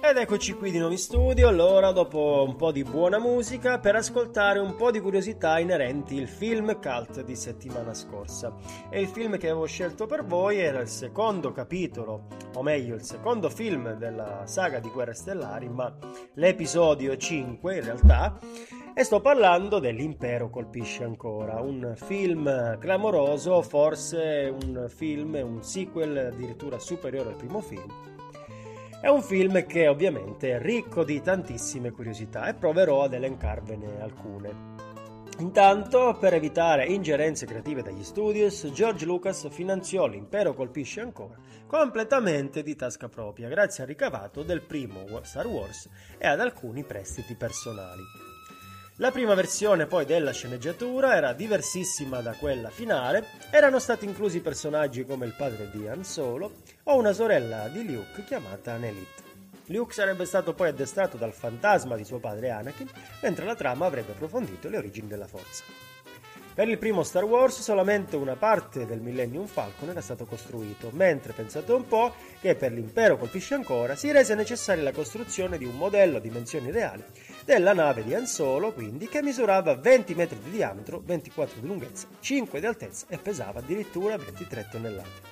Ed eccoci qui di nuovo in studio, allora dopo un po' di buona musica per ascoltare un po' di curiosità inerenti al film cult di settimana scorsa. E il film che avevo scelto per voi era il secondo capitolo, o meglio il secondo film della saga di Guerre Stellari, ma l'episodio 5 in realtà, e sto parlando dell'Impero colpisce ancora, un film clamoroso, forse un sequel addirittura superiore al primo film. È un film che ovviamente è ricco di tantissime curiosità e proverò ad elencarvene alcune. Intanto, per evitare ingerenze creative dagli studios, George Lucas finanziò l'Impero colpisce ancora completamente di tasca propria, grazie al ricavato del primo Star Wars e ad alcuni prestiti personali. La prima versione poi della sceneggiatura era diversissima da quella finale, erano stati inclusi personaggi come il padre di Han Solo o una sorella di Luke chiamata Nelith. Luke sarebbe stato poi addestrato dal fantasma di suo padre Anakin, mentre la trama avrebbe approfondito le origini della forza. Per il primo Star Wars solamente una parte del Millennium Falcon era stato costruito, mentre pensate un po' che per l'Impero colpisce ancora si rese necessaria la costruzione di un modello a dimensioni reali della nave di Han Solo, quindi, che misurava 20 metri di diametro, 24 di lunghezza, 5 di altezza e pesava addirittura 23 tonnellate.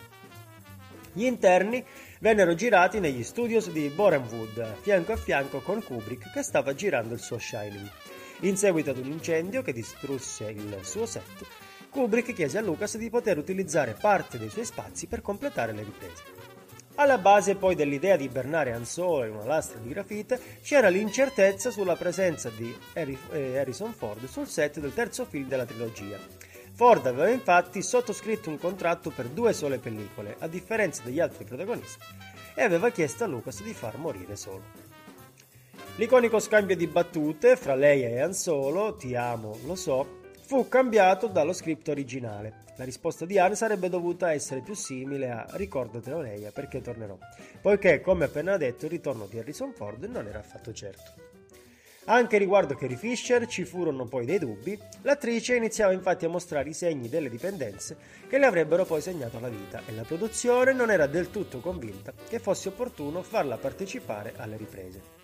Gli interni vennero girati negli studios di Borehamwood, fianco a fianco con Kubrick che stava girando il suo Shining. In seguito ad un incendio che distrusse il suo set, Kubrick chiese a Lucas di poter utilizzare parte dei suoi spazi per completare le riprese. Alla base poi dell'idea di ibernare Han Solo in una lastra di grafite c'era l'incertezza sulla presenza di Harrison Ford sul set del terzo film della trilogia. Ford aveva infatti sottoscritto un contratto per 2 sole pellicole, a differenza degli altri protagonisti, e aveva chiesto a Lucas di far morire Solo. L'iconico scambio di battute fra Leia e Han Solo, ti amo, lo so, fu cambiato dallo script originale. La risposta di Han sarebbe dovuta essere più simile a ricordatelo Leia perché tornerò, poiché come appena detto il ritorno di Harrison Ford non era affatto certo. Anche riguardo Carrie Fisher ci furono poi dei dubbi, l'attrice iniziava infatti a mostrare i segni delle dipendenze che le avrebbero poi segnato la vita e la produzione non era del tutto convinta che fosse opportuno farla partecipare alle riprese.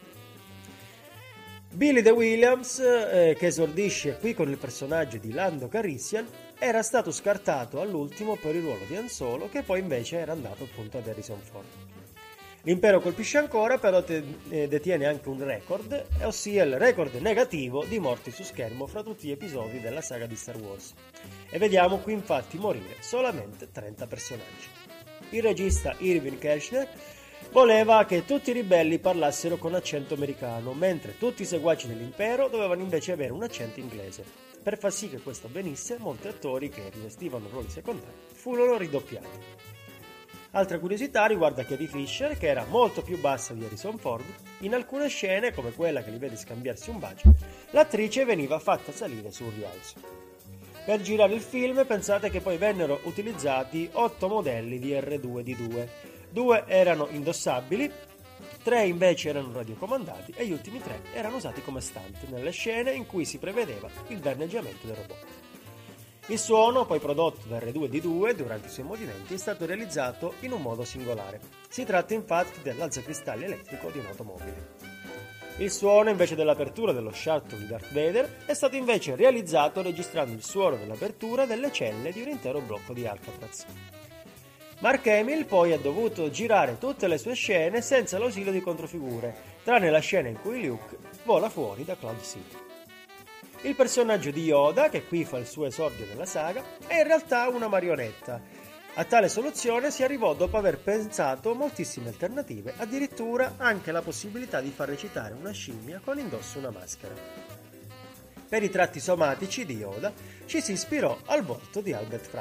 Billy De Williams, che esordisce qui con il personaggio di Lando Calrissian, era stato scartato all'ultimo per il ruolo di Han Solo, che poi invece era andato appunto ad Harrison Ford. L'Impero colpisce ancora, però detiene anche un record, ossia il record negativo di morti su schermo fra tutti gli episodi della saga di Star Wars. E vediamo qui infatti morire solamente 30 personaggi. Il regista Irvin Kershner voleva che tutti i ribelli parlassero con accento americano, mentre tutti i seguaci dell'impero dovevano invece avere un accento inglese. Per far sì che questo avvenisse, molti attori che rivestivano ruoli secondari furono ridoppiati. Altra curiosità riguarda Carrie Fisher, che era molto più bassa di Harrison Ford. In alcune scene, come quella che li vede scambiarsi un bacio, l'attrice veniva fatta salire su un rialzo. Per girare il film pensate che poi vennero utilizzati 8 modelli di R2D2. 2 erano indossabili, 3 invece erano radiocomandati e gli ultimi 3 erano usati come stunt nelle scene in cui si prevedeva il danneggiamento del robot. Il suono, poi prodotto da R2D2 durante i suoi movimenti, è stato realizzato in un modo singolare. Si tratta infatti dell'alzacristalli elettrico di un'automobile. Il suono invece dell'apertura dello shuttle di Darth Vader è stato invece realizzato registrando il suono dell'apertura delle celle di un intero blocco di Alcatraz. Mark Hamill poi ha dovuto girare tutte le sue scene senza l'ausilio di controfigure, tranne la scena in cui Luke vola fuori da Cloud City. Il personaggio di Yoda, che qui fa il suo esordio nella saga, è in realtà una marionetta. A tale soluzione si arrivò dopo aver pensato moltissime alternative, addirittura anche la possibilità di far recitare una scimmia con indosso una maschera. Per i tratti somatici di Yoda ci si ispirò al volto di Albert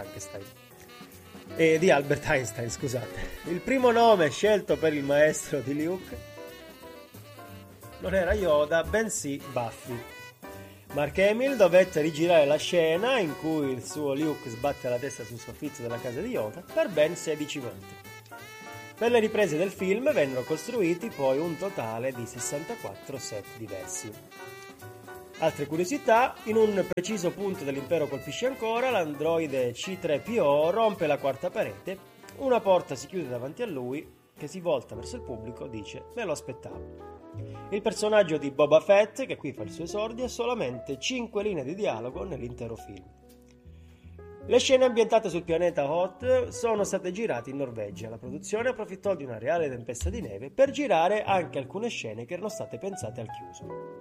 Einstein, scusate. Il primo nome scelto per il maestro di Luke non era Yoda, bensì Buffy. Mark Hamill dovette rigirare la scena in cui il suo Luke sbatte la testa sul soffitto della casa di Yoda per ben 16 volte. Per le riprese del film vennero costruiti poi un totale di 64 set diversi. Altre curiosità: in un preciso punto dell'impero colpisce ancora, l'androide C3PO rompe la quarta parete, una porta si chiude davanti a lui che si volta verso il pubblico dice «Me lo aspettavo». Il personaggio di Boba Fett, che qui fa il suo esordio, ha solamente 5 linee di dialogo nell'intero film. Le scene ambientate sul pianeta Hoth sono state girate in Norvegia. La produzione approfittò di una reale tempesta di neve per girare anche alcune scene che erano state pensate al chiuso.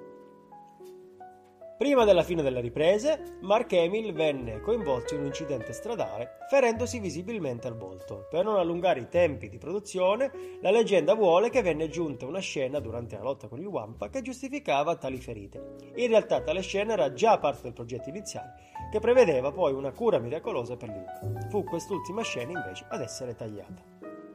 Prima della fine delle riprese, Mark Hamill venne coinvolto in un incidente stradale, ferendosi visibilmente al volto. Per non allungare i tempi di produzione, la leggenda vuole che venne aggiunta una scena durante la lotta con il Wampa che giustificava tali ferite. In realtà tale scena era già parte del progetto iniziale, che prevedeva poi una cura miracolosa per Luke. Fu quest'ultima scena invece ad essere tagliata.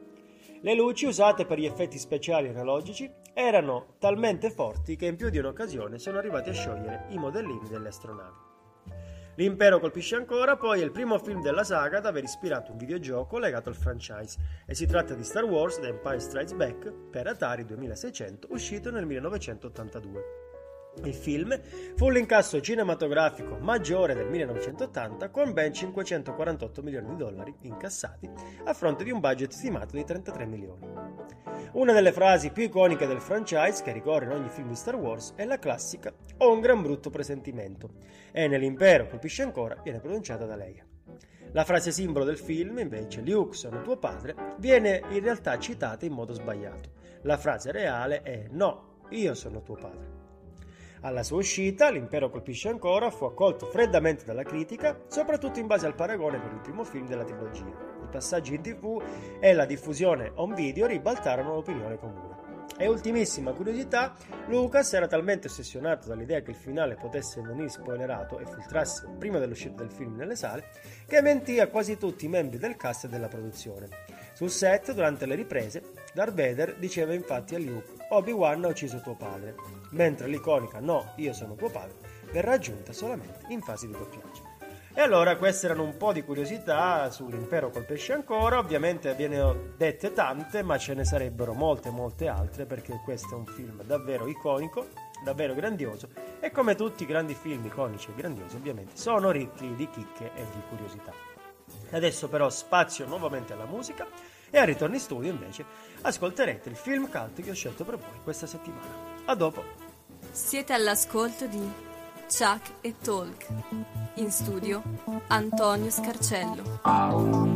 Le luci usate per gli effetti speciali analogici erano talmente forti che in più di un'occasione sono arrivati a sciogliere i modellini delle astronavi. L'impero colpisce ancora, poi è il primo film della saga ad aver ispirato un videogioco legato al franchise e si tratta di Star Wars The Empire Strikes Back per Atari 2600, uscito nel 1982. Il film fu l'incasso cinematografico maggiore del 1980 con ben 548 milioni di dollari incassati a fronte di un budget stimato di 33 milioni. Una delle frasi più iconiche del franchise che ricorre in ogni film di Star Wars è la classica «Ho un gran brutto presentimento» e nell'impero colpisce ancora viene pronunciata da Leia. La frase simbolo del film, invece, Luke sono tuo padre, viene in realtà citata in modo sbagliato. La frase reale è no, io sono tuo padre. Alla sua uscita, L'impero colpisce ancora fu accolto freddamente dalla critica, soprattutto in base al paragone con il primo film della trilogia. I passaggi in TV e la diffusione home video ribaltarono l'opinione comune. E ultimissima curiosità, Lucas era talmente ossessionato dall'idea che il finale potesse venire spoilerato e filtrasse prima dell'uscita del film nelle sale, che mentì a quasi tutti i membri del cast e della produzione. Sul set, durante le riprese, Darth Vader diceva infatti a Luke «Obi-Wan ha ucciso tuo padre», mentre l'iconica «No, io sono tuo padre» verrà aggiunta solamente in fase di doppiaggio. E allora queste erano un po' di curiosità sull'Impero colpisce ancora, ovviamente ve ne ho dette tante, ma ce ne sarebbero molte altre perché questo è un film davvero iconico, davvero grandioso e come tutti i grandi film iconici e grandiosi ovviamente sono ricchi di chicche e di curiosità. Adesso però spazio nuovamente alla musica e al ritorno in studio invece ascolterete il film cult che ho scelto per voi questa settimana. A dopo! Siete all'ascolto di Chuck e Talk. In studio Antonio Scarcello.